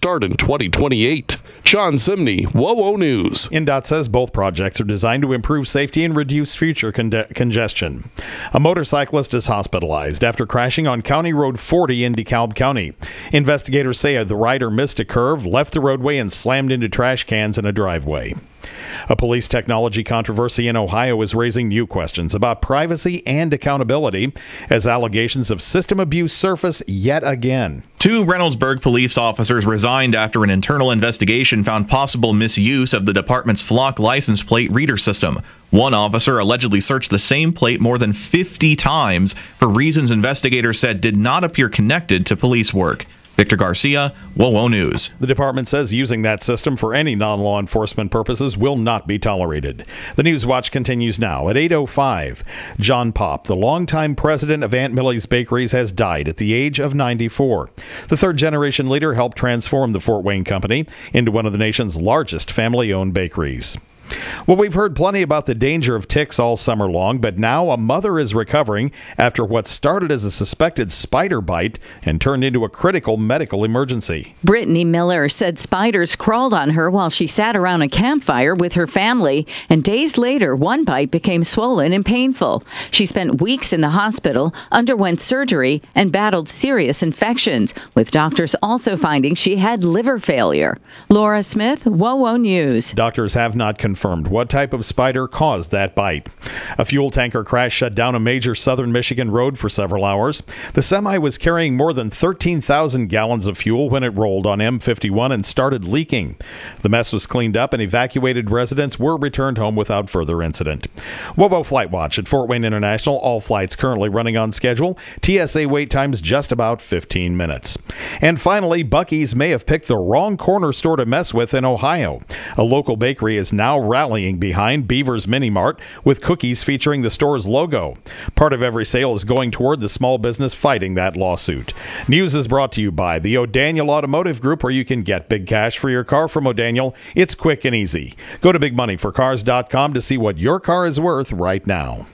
start in 2028. John Simney, WOWO News. INDOT says both projects are designed to improve safety and reduce future congestion. A motorcyclist is hospitalized after crashing on County Road 40 in DeKalb County. Investigators say the rider missed a curve, left the roadway, and slammed into trash cans in a driveway. A police technology controversy in Ohio is raising new questions about privacy and accountability as allegations of system abuse surface yet again. 2 Reynoldsburg police officers resigned after an internal investigation found possible misuse of the department's Flock license plate reader system. One officer allegedly searched the same plate more than 50 times for reasons investigators said did not appear connected to police work. Victor Garcia, WOWO News. The department says using that system for any non-law enforcement purposes will not be tolerated. The News Watch continues now at 8:05. John Popp, the longtime president of Aunt Millie's Bakeries, has died at the age of 94. The third-generation leader helped transform the Fort Wayne Company into one of the nation's largest family-owned bakeries. Well, we've heard plenty about the danger of ticks all summer long, but now a mother is recovering after what started as a suspected spider bite and turned into a critical medical emergency. Brittany Miller said spiders crawled on her while she sat around a campfire with her family, and days later, one bite became swollen and painful. She spent weeks in the hospital, underwent surgery, and battled serious infections, with doctors also finding she had liver failure. Laura Smith, WOWO News. Doctors have not confirmed what type of spider caused that bite. A fuel tanker crash shut down a major southern Michigan road for several hours. The semi was carrying more than 13,000 gallons of fuel when it rolled on M51 and started leaking. The mess was cleaned up and evacuated residents were returned home without further incident. WOWO Flight Watch at Fort Wayne International. All flights currently running on schedule. TSA wait times just about 15 minutes. And finally, Buc-ee's may have picked the wrong corner store to mess with in Ohio. A local bakery is now rallying behind Beaver's Mini Mart with cookies featuring the store's logo. Part of every sale is going toward the small business fighting that lawsuit. News is brought to you by the O'Daniel Automotive Group, where you can get big cash for your car from O'Daniel. It's quick and easy. Go to bigmoneyforcars.com to see what your car is worth right now.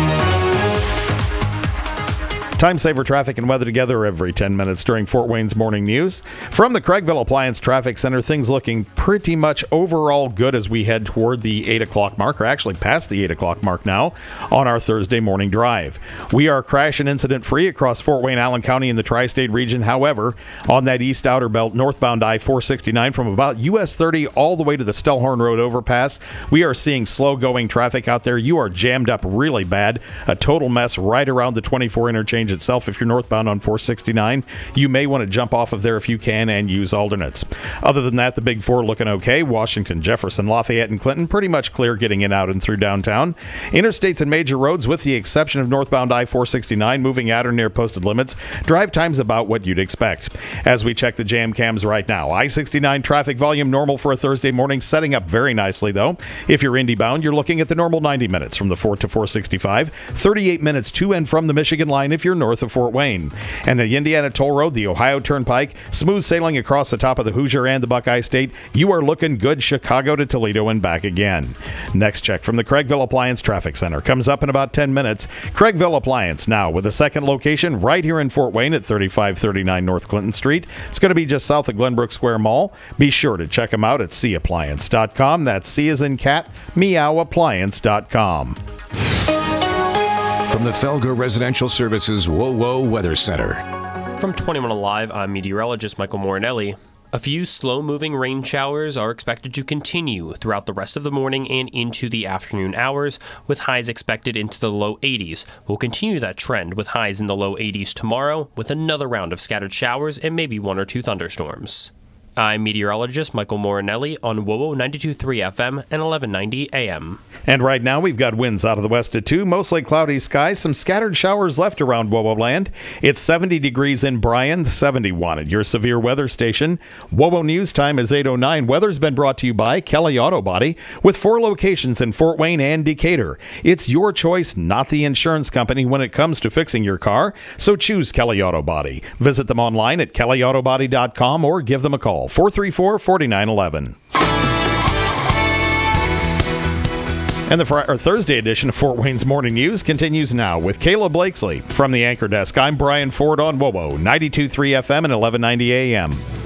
Time saver traffic and weather together every 10 minutes during Fort Wayne's Morning News. From the Craigville Appliance Traffic Center, things looking pretty much overall good as we head toward the 8 o'clock mark, or actually past the 8 o'clock mark now, on our Thursday morning drive. We are crash and incident free across Fort Wayne, Allen County, and the tri-state region. However, on that east outer belt, northbound I-469 from about US 30 all the way to the Stellhorn Road overpass, we are seeing slow-going traffic out there. You are jammed up really bad. A total mess right around the 24 interchange itself. If you're northbound on 469, you may want to jump off of there if you can and use alternates. Other than that, the big four looking okay. Washington, Jefferson, Lafayette, and Clinton pretty much clear getting in, out, and through downtown. Interstates and major roads, with the exception of northbound I-469, moving at or near posted limits. Drive time's about what you'd expect. As we check the jam cams right now, I-69 traffic volume normal for a Thursday morning, setting up very nicely though. If you're Indy bound, you're looking at the normal 90 minutes from the 4 to 465, 38 minutes to and from the Michigan line if you're north of Fort Wayne. And the Indiana Toll Road, the Ohio Turnpike, smooth sailing across the top of the Hoosier and the Buckeye State. You are looking good Chicago to Toledo and back again. Next check from the Craigville Appliance Traffic Center comes up in about 10 minutes. Craigville Appliance now with a second location right here in Fort Wayne at 3539 North Clinton Street. It's going to be just south of Glenbrook Square Mall. Be sure to check them out at cappliance.com. That's C as in cat, meowappliance.com. From the Felger Residential Services WOWO Weather Center. From 21 Alive, I'm meteorologist Michael Morinelli. A few slow-moving rain showers are expected to continue throughout the rest of the morning and into the afternoon hours, with highs expected into the low 80s. We'll continue that trend with highs in the low 80s tomorrow, with another round of scattered showers and maybe 1 or 2 thunderstorms. I'm meteorologist Michael Morinelli on WOWO 92.3 FM and 1190 AM. And right now we've got winds out of the west at 2, mostly cloudy skies, some scattered showers left around WOWO land. It's 70 degrees in Bryan, 71 at your severe weather station. WOWO News time is 8:09. Weather's been brought to you by Kelly Auto Body with 4 locations in Fort Wayne and Decatur. It's your choice, not the insurance company, when it comes to fixing your car. So choose Kelly Auto Body. Visit them online at kellyautobody.com or give them a call. 434-4911. And the Thursday edition of Fort Wayne's Morning News continues now with Kayla Blakesley from the Anchor Desk. I'm Brian Ford on WOWO 92.3 FM and 1190 AM.